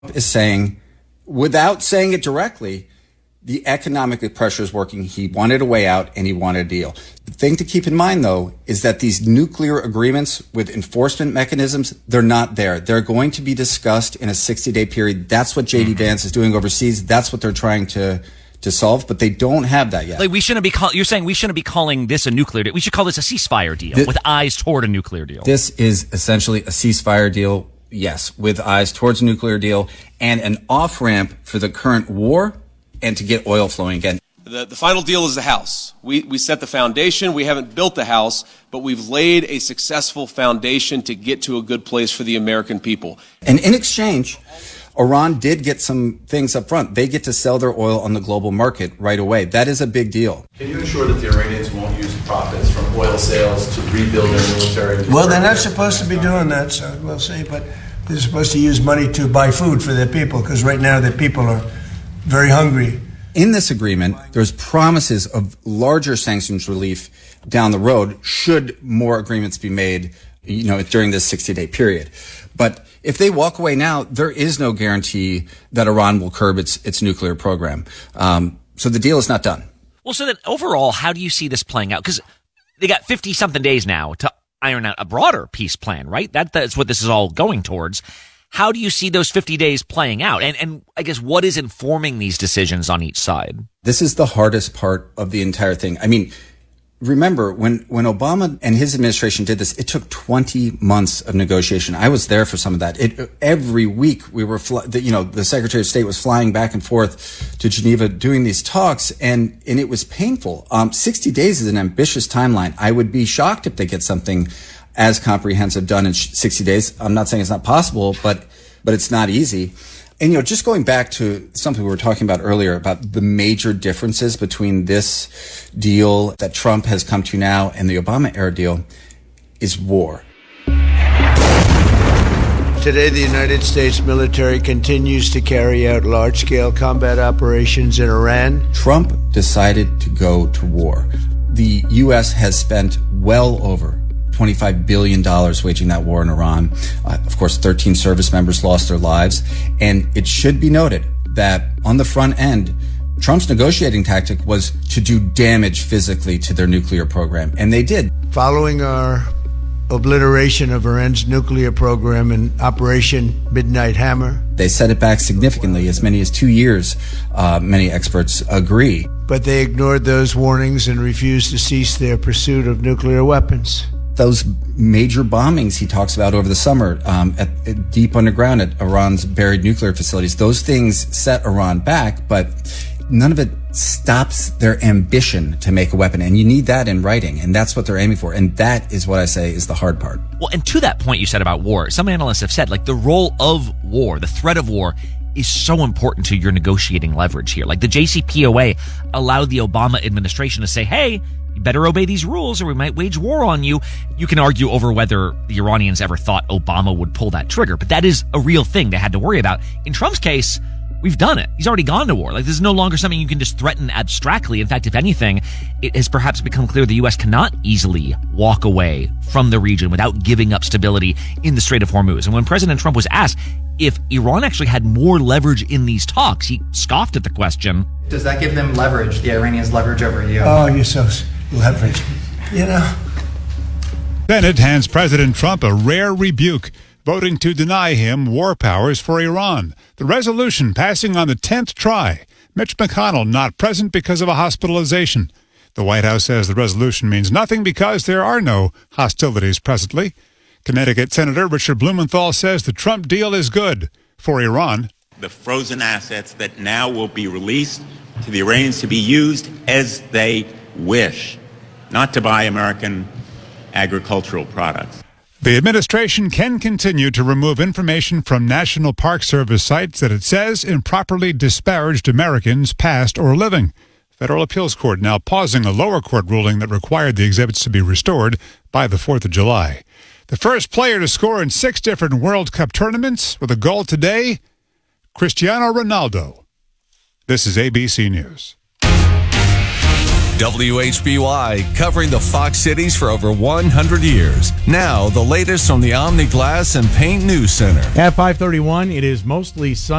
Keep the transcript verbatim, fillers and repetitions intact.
is saying, without saying it directly, the economic pressure is working. He wanted a way out and he wanted a deal. The thing to keep in mind, though, is that these nuclear agreements with enforcement mechanisms, they're not there. They're going to be discussed in a sixty-day period. That's what J D Vance is doing overseas. That's what they're trying to to solve, but they don't have that yet. Like we shouldn't be call- You're saying we shouldn't be calling this a nuclear deal. We should call this a ceasefire deal this, with eyes toward a nuclear deal. This is essentially a ceasefire deal, yes, with eyes towards a nuclear deal and an off-ramp for the current war and to get oil flowing again. The, the final deal is the house. We, we set the foundation. We haven't built the house, but we've laid a successful foundation to get to a good place for the American people. And in exchange, Iran did get some things up front. They get to sell their oil on the global market right away. That is a big deal. Can you ensure that the Iranians won't use profits from oil sales to rebuild their military? Well, they're not supposed to be doing that, so we'll see. But they're supposed to use money to buy food for their people, because right now their people are very hungry. In this agreement, there's promises of larger sanctions relief down the road should more agreements be made, you know, during this sixty-day period. But if they walk away now, there is no guarantee that Iran will curb its its nuclear program. Um, so the deal is not done. Well, so then overall, how do you see this playing out? Because they got fifty-something days now to iron out a broader peace plan, right? That That's what this is all going towards. How do you see those fifty days playing out? And, and I guess what is informing these decisions on each side? This is the hardest part of the entire thing. I mean, remember, when, when Obama and his administration did this, it took twenty months of negotiation. I was there for some of that. It, every week we were, fly, the, you know, the Secretary of State was flying back and forth to Geneva doing these talks, and, and it was painful. Um, sixty days is an ambitious timeline. I would be shocked if they get something as comprehensive done in sixty days. I'm not saying it's not possible, but, but it's not easy. And, you know, just going back to something we were talking about earlier about the major differences between this deal that Trump has come to now and the Obama era deal is war. Today, the United States military continues to carry out large-scale combat operations in Iran. Trump decided to go to war. The U S has spent well over twenty-five billion dollars waging that war in Iran. Uh, of course, thirteen service members lost their lives. And it should be noted that on the front end, Trump's negotiating tactic was to do damage physically to their nuclear program. And they did. Following our obliteration of Iran's nuclear program in Operation Midnight Hammer, they set it back significantly, as many as two years, uh, many experts agree. But they ignored those warnings and refused to cease their pursuit of nuclear weapons. Those major bombings he talks about over the summer um, at, at deep underground at Iran's buried nuclear facilities, those things set Iran back, but none of it stops their ambition to make a weapon. And you need that in writing, and that's what they're aiming for. And that is what I say is the hard part. Well, and to that point you said about war, some analysts have said, like, the role of war, the threat of war, is so important to your negotiating leverage here. Like, the J C P O A allowed the Obama administration to say, hey, you better obey these rules or we might wage war on you. You can argue over whether the Iranians ever thought Obama would pull that trigger, but that is a real thing they had to worry about. In Trump's case, we've done it. He's already gone to war. Like, this is no longer something you can just threaten abstractly. In fact, if anything, it has perhaps become clear the U S cannot easily walk away from the region without giving up stability in the Strait of Hormuz. And when President Trump was asked if Iran actually had more leverage in these talks, he scoffed at the question. Does that give them leverage, the Iranians leverage over you? Oh, you're so leverage, you know. Senate hands President Trump a rare rebuke, voting to deny him war powers for Iran. The resolution passing on the tenth try. Mitch McConnell not present because of a hospitalization. The White House says the resolution means nothing because there are no hostilities presently. Connecticut Senator Richard Blumenthal says the Trump deal is good for Iran. The frozen assets that now will be released to the Iranians to be used as they wish, not to buy American agricultural products. The administration can continue to remove information from National Park Service sites that it says improperly disparaged Americans past or living. Federal Appeals Court now pausing a lower court ruling that required the exhibits to be restored by the fourth of July. The first player to score in six different World Cup tournaments with a goal today, Cristiano Ronaldo. This is A B C News. W H B Y, covering the Fox cities for over one hundred years. Now, the latest from the Omni Glass and Paint News Center. At five thirty-one, it is mostly sunny.